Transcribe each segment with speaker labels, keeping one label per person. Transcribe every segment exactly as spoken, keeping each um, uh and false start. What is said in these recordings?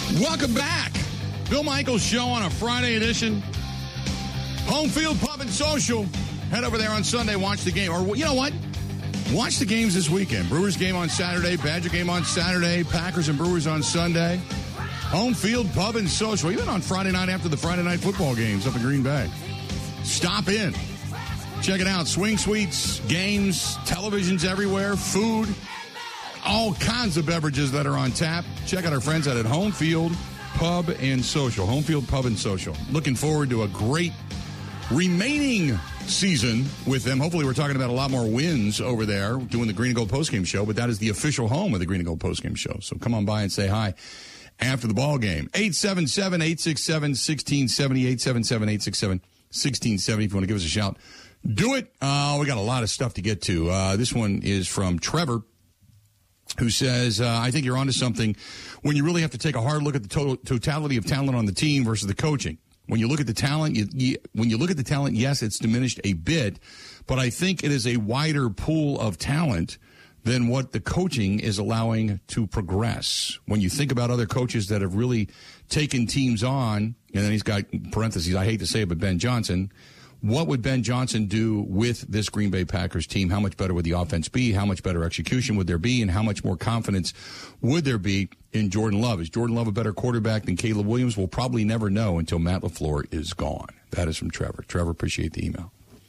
Speaker 1: Welcome back. Bill Michaels Show on a Friday edition. Home Field Pub and Social. Head over there on Sunday, watch the game. Or, you know what? Watch the games this weekend. Brewers game on Saturday, Badger game on Saturday, Packers and Brewers on Sunday. Home Field Pub and Social. Even on Friday night after the Friday night football games up in Green Bay. Stop in. Check it out. Swing suites, games, televisions everywhere, food, all kinds of beverages that are on tap. Check out our friends out at Home Field Pub and Social. Home Field Pub and Social. Looking forward to a great remaining season with them. Hopefully we're talking about a lot more wins over there doing the Green and Gold postgame show, but that is the official home of the Green and Gold postgame show. So come on by and say hi after the ball game. eight seven seven, eight six seven, one six seven zero, eight seven seven, eight six seven, one six seven zero if you want to give us a shout. Do it. Uh, we got a lot of stuff to get to. Uh, this one is from Trevor, who says, uh, I think you're onto something when you really have to take a hard look at the total, totality of talent on the team versus the coaching. When you look at the talent, you, you, when you look at the talent, yes, it's diminished a bit, but I think it is a wider pool of talent than what the coaching is allowing to progress. When you think about other coaches that have really taken teams on, and then he's got parentheses, I hate to say it, but Ben Johnson, what would Ben Johnson do with this Green Bay Packers team? How much better would the offense be? How much better execution would there be? And how much more confidence would there be in Jordan Love? Is Jordan Love a better quarterback than Caleb Williams? We'll probably never know until Matt LaFleur is gone. That is from Trevor. Trevor, appreciate the email.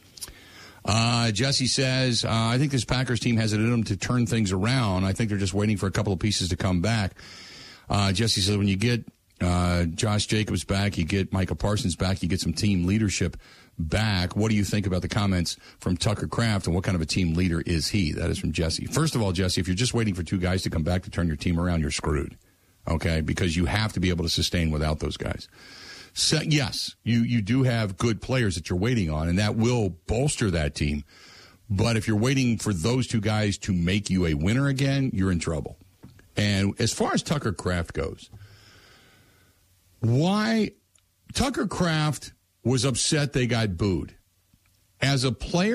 Speaker 1: Uh, Jesse says, uh, I think this Packers team has it in them to turn things around. I think they're just waiting for a couple of pieces to come back. Uh, Jesse says, when you get uh, Josh Jacobs back, you get Micah Parsons back, you get some team leadership back. What do you think about the comments from Tucker Kraft, and what kind of a team leader is he? That is from Jesse. First of all, Jesse, if you're just waiting for two guys to come back to turn your team around, you're screwed, okay, because you have to be able to sustain without those guys. So, yes, you, you do have good players that you're waiting on, and that will bolster that team. But if you're waiting for those two guys to make you a winner again, you're in trouble. And as far as Tucker Kraft goes, why Tucker Kraft was upset they got booed. As a player,